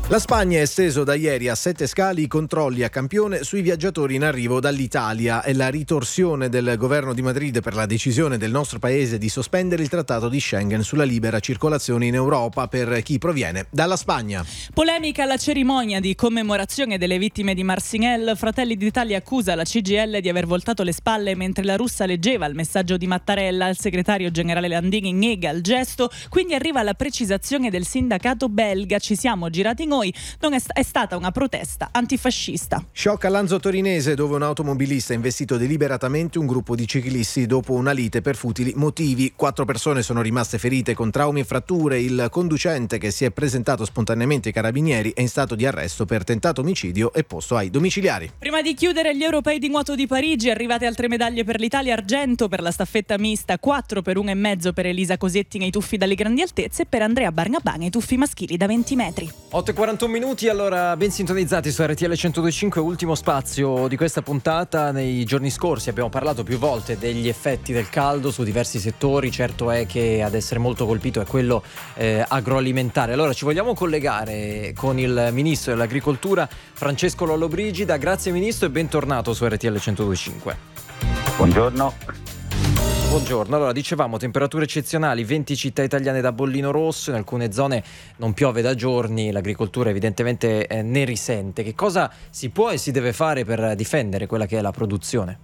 La Spagna ha esteso da ieri a 7 scali i controlli a campione sui viaggiatori in arrivo dall'Italia. È la ritorsione del governo di Madrid per la decisione del nostro paese di sospendere il trattato di Schengen sulla libera circolazione in Europa per chi proviene dalla Spagna. Polemica alla cerimonia di commemorazione delle vittime di Marcinelle. Fratelli d'Italia accusa la CGIL di aver voltato le spalle mentre la russa leggeva il messaggio di Mattarella. Il segretario generale Landini nega il gesto, quindi arriva la precisazione del sindacato belga: ci siamo girati noi, non è stata una protesta antifascista. Shock a Lanzo Torinese, dove un automobilista ha investito deliberatamente un gruppo di ciclisti dopo una lite per futili motivi. 4 persone sono rimaste ferite con traumi e fratture. Il conducente, che si è presentato spontaneamente ai carabinieri, è in stato di arresto per tentato omicidio e posto ai domiciliari. Prima di chiudere gli europei di nuoto di Parigi, arrivate altre medaglie per l'Italia: argento per la staffetta mista, 4 per 1,5 per Elisa Cosetti nei tuffi dalle grandi altezze e per Andrea Barnabà nei tuffi maschili da 20 metri. 8:41 minuti, allora ben sintonizzati su RTL 102.5, ultimo spazio di questa puntata. Nei giorni scorsi abbiamo parlato più volte degli effetti del caldo su diversi settori. Certo è che ad essere molto colpito è quello agroalimentare. Allora ci vogliamo collegare con il Ministro dell'Agricoltura Francesco Lollobrigida. Grazie Ministro e bentornato su RTL 102.5. Buongiorno. Buongiorno, allora dicevamo temperature eccezionali, 20 città italiane da bollino rosso, in alcune zone non piove da giorni, l'agricoltura evidentemente ne risente. Che cosa si può e si deve fare per difendere quella che è la produzione?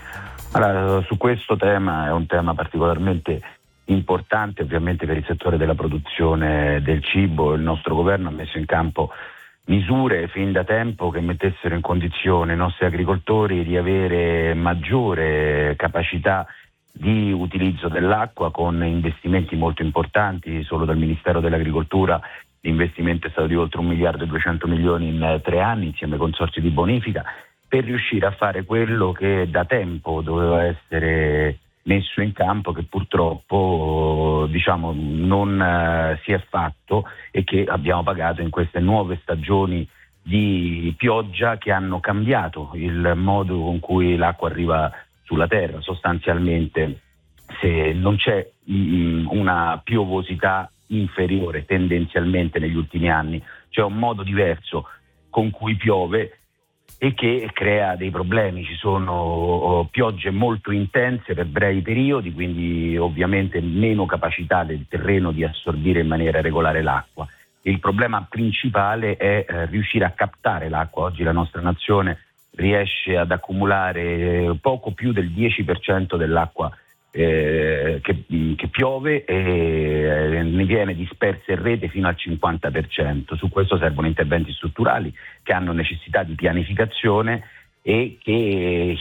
Allora, su questo tema, è un tema particolarmente importante ovviamente per il settore della produzione del cibo. Il nostro governo ha messo in campo misure fin da tempo che mettessero in condizione i nostri agricoltori di avere maggiore capacità di utilizzo dell'acqua, con investimenti molto importanti. Solo dal Ministero dell'Agricoltura l'investimento è stato di oltre 1.200 milioni in 3 anni insieme ai consorzi di bonifica, per riuscire a fare quello che da tempo doveva essere messo in campo, che purtroppo non si è fatto e che abbiamo pagato in queste nuove stagioni di pioggia che hanno cambiato il modo con cui l'acqua arriva sulla terra. Sostanzialmente, se non c'è una piovosità inferiore tendenzialmente negli ultimi anni, c'è un modo diverso con cui piove e che crea dei problemi. Ci sono piogge molto intense per brevi periodi, quindi ovviamente meno capacità del terreno di assorbire in maniera regolare l'acqua. Il problema principale è riuscire a captare l'acqua. Oggi la nostra nazione riesce ad accumulare poco più del 10% dell'acqua che piove, e ne viene dispersa in rete fino al 50%. Su questo servono interventi strutturali che hanno necessità di pianificazione e che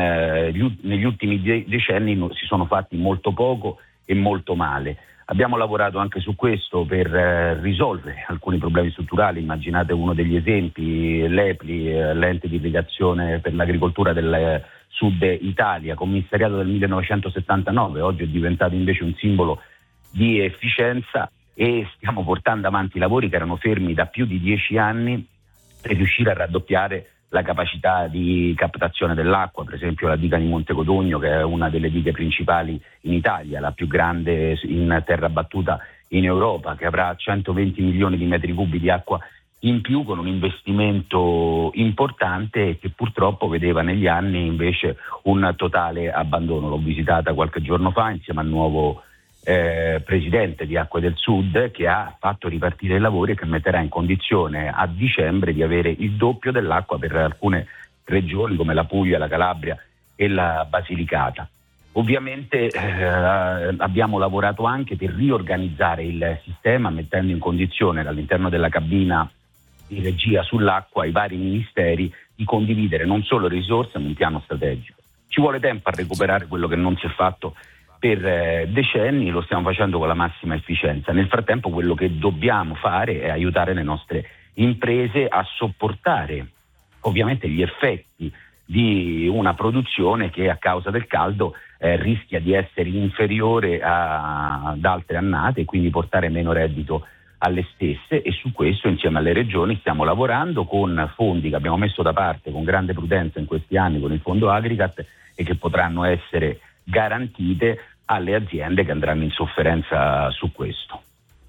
negli ultimi decenni si sono fatti molto poco e molto male. Abbiamo lavorato anche su questo per risolvere alcuni problemi strutturali. Immaginate uno degli esempi, l'EPLI, l'ente di irrigazione per l'agricoltura del Sud Italia, commissariato del 1979, oggi è diventato invece un simbolo di efficienza, e stiamo portando avanti lavori che erano fermi da più di 10 anni per riuscire a raddoppiare la capacità di captazione dell'acqua. Per esempio la diga di Monte Codogno, che è una delle dighe principali in Italia, la più grande in terra battuta in Europa, che avrà 120 milioni di metri cubi di acqua in più, con un investimento importante, e che purtroppo vedeva negli anni invece un totale abbandono. L'ho visitata qualche giorno fa insieme al nuovo presidente di Acque del Sud, che ha fatto ripartire i lavori e che metterà in condizione a dicembre di avere il doppio dell'acqua per alcune regioni come la Puglia, la Calabria e la Basilicata. Ovviamente abbiamo lavorato anche per riorganizzare il sistema, mettendo in condizione all'interno della cabina di regia sull'acqua i vari ministeri di condividere non solo risorse ma un piano strategico. Ci vuole tempo a recuperare quello che non si è fatto per decenni, lo stiamo facendo con la massima efficienza. Nel frattempo quello che dobbiamo fare è aiutare le nostre imprese a sopportare ovviamente gli effetti di una produzione che a causa del caldo rischia di essere inferiore ad altre annate e quindi portare meno reddito alle stesse, e su questo insieme alle regioni stiamo lavorando con fondi che abbiamo messo da parte con grande prudenza in questi anni con il fondo Agricat e che potranno essere garantite alle aziende che andranno in sofferenza su questo.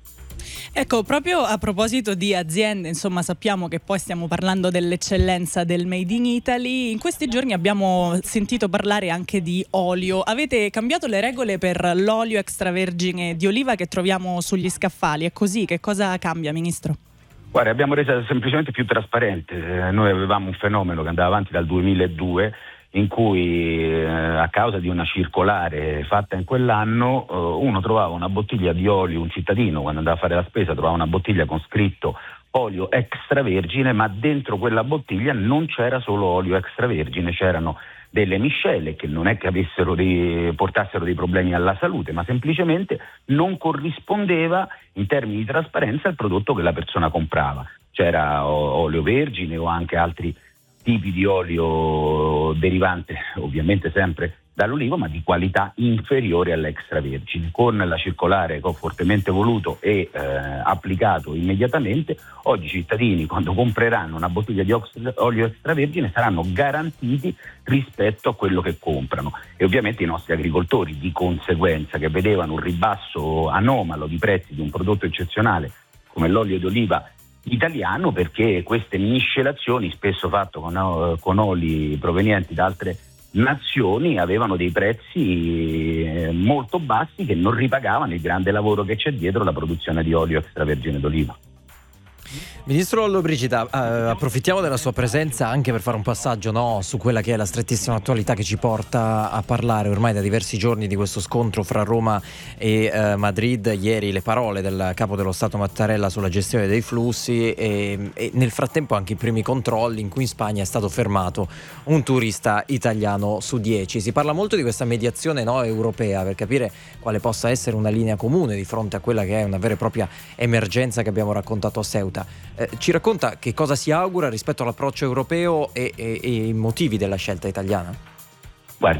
Ecco, proprio a proposito di aziende, insomma, sappiamo che poi stiamo parlando dell'eccellenza del Made in Italy. In questi giorni abbiamo sentito parlare anche di olio. Avete cambiato le regole per l'olio extravergine di oliva che troviamo sugli scaffali. È così? Che cosa cambia, Ministro? Guarda, abbiamo reso semplicemente più trasparente. Noi avevamo un fenomeno che andava avanti dal 2002 in cui a causa di una circolare fatta in quell'anno uno trovava una bottiglia di olio, un cittadino quando andava a fare la spesa trovava una bottiglia con scritto olio extravergine, ma dentro quella bottiglia non c'era solo olio extravergine, c'erano delle miscele che non è che portassero dei problemi alla salute, ma semplicemente non corrispondeva in termini di trasparenza al prodotto che la persona comprava. C'era olio vergine o anche altri tipi di olio derivante ovviamente sempre dall'olivo, ma di qualità inferiore all'extravergine. Con la circolare che ho fortemente voluto e applicato immediatamente, oggi i cittadini quando compreranno una bottiglia di olio extravergine saranno garantiti rispetto a quello che comprano, e ovviamente i nostri agricoltori di conseguenza, che vedevano un ribasso anomalo di prezzi di un prodotto eccezionale come l'olio d'oliva italiano, perché queste miscelazioni spesso fatte con oli provenienti da altre nazioni avevano dei prezzi molto bassi che non ripagavano il grande lavoro che c'è dietro la produzione di olio extravergine d'oliva. Ministro Lollobrigida, approfittiamo della sua presenza anche per fare un passaggio, no, su quella che è la strettissima attualità che ci porta a parlare ormai da diversi giorni di questo scontro fra Roma e Madrid. Ieri le parole del capo dello Stato Mattarella sulla gestione dei flussi e nel frattempo anche i primi controlli in cui in Spagna è stato fermato un turista italiano su 10. Si parla molto di questa mediazione, no, europea, per capire quale possa essere una linea comune di fronte a quella che è una vera e propria emergenza che abbiamo raccontato a Ceuta. Ci racconta che cosa si augura rispetto all'approccio europeo e i motivi della scelta italiana? Guardi,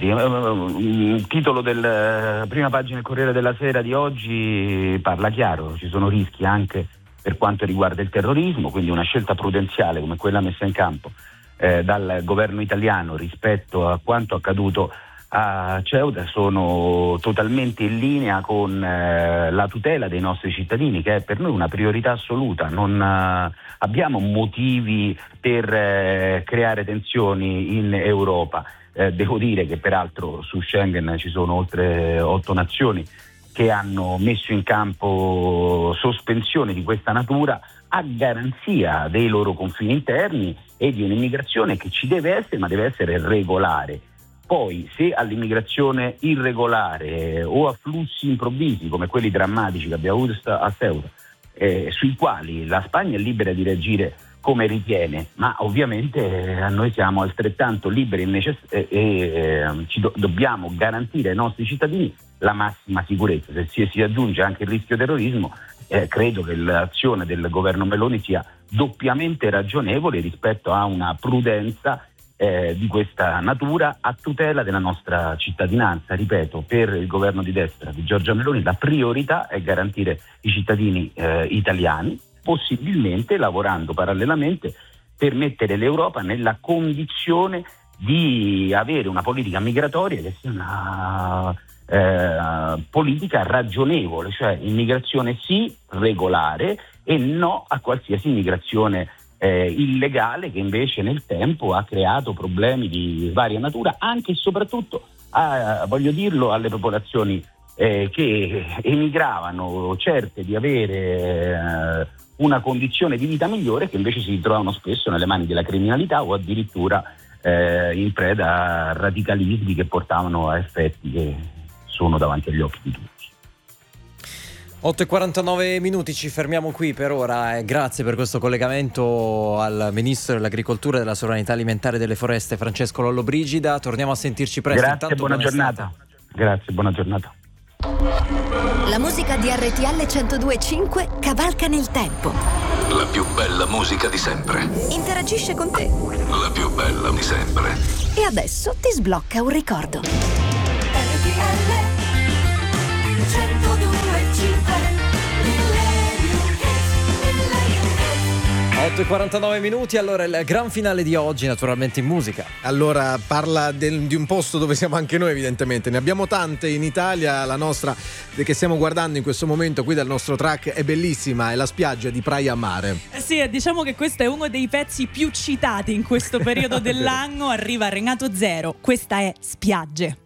il titolo della prima pagina del Corriere della Sera di oggi parla chiaro: ci sono rischi anche per quanto riguarda il terrorismo, quindi una scelta prudenziale come quella messa in campo dal governo italiano rispetto a quanto accaduto a Ceuta sono totalmente in linea con la tutela dei nostri cittadini, che è per noi una priorità assoluta. Non abbiamo motivi per creare tensioni in Europa. Devo dire che peraltro su Schengen ci sono oltre 8 nazioni che hanno messo in campo sospensioni di questa natura a garanzia dei loro confini interni e di un'immigrazione che ci deve essere, ma deve essere regolare. Poi, se all'immigrazione irregolare o a flussi improvvisi come quelli drammatici che abbiamo avuto a Ceuta, sui quali la Spagna è libera di reagire come ritiene, ma ovviamente noi siamo altrettanto liberi e dobbiamo garantire ai nostri cittadini la massima sicurezza. Se si aggiunge anche il rischio terrorismo, credo che l'azione del governo Meloni sia doppiamente ragionevole rispetto a una prudenza di questa natura a tutela della nostra cittadinanza. Ripeto, per il governo di destra di Giorgia Meloni la priorità è garantire i cittadini italiani, possibilmente lavorando parallelamente per mettere l'Europa nella condizione di avere una politica migratoria che sia una politica ragionevole, cioè immigrazione sì, regolare, e no a qualsiasi immigrazione illegale che invece nel tempo ha creato problemi di varia natura, anche e soprattutto voglio dirlo, alle popolazioni che emigravano certe di avere una condizione di vita migliore, che invece si ritrovavano spesso nelle mani della criminalità o addirittura in preda a radicalismi che portavano a effetti che sono davanti agli occhi di tutti. 8:49, ci fermiamo qui per ora. Grazie per questo collegamento al Ministro dell'Agricoltura e della Sovranità Alimentare e delle Foreste, Francesco Lollobrigida. Torniamo a sentirci presto. Grazie, intanto buona giornata. Grazie, buona giornata. La musica di RTL 102.5 cavalca nel tempo. La più bella musica di sempre. Interagisce con te. La più bella di sempre. E adesso ti sblocca un ricordo. RTL 102.5. 8:49 minuti, allora il gran finale di oggi naturalmente in musica. Allora parla di un posto dove siamo anche noi, evidentemente. Ne abbiamo tante in Italia, la nostra che stiamo guardando in questo momento qui dal nostro track è bellissima, è la spiaggia di Praia Mare. Sì, diciamo che questo è uno dei pezzi più citati in questo periodo dell'anno. Arriva Renato Zero, questa è Spiagge.